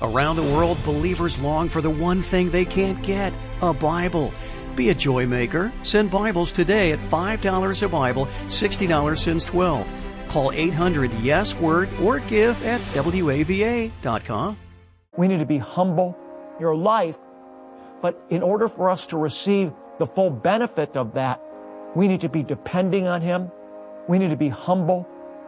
Around the world, believers long for the one thing they can't get, a Bible. Be a joy maker. Send Bibles today at $5 a Bible, $60 since 12. Call 800-YES-WORD or give at WAVA.com. We need to be humble in your life, but in order for us to receive the full benefit of that, we need to be depending on Him. We need to be humble.